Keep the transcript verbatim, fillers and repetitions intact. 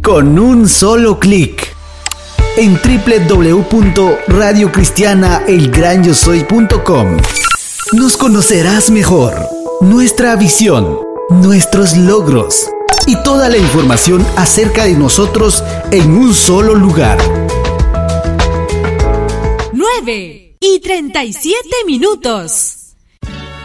con un solo clic. En doble u doble u doble u punto radio cristiana el gran yo soy punto com nos conocerás mejor, nuestra visión, nuestros logros y toda la información acerca de nosotros en un solo lugar. nueve y treinta y siete minutos.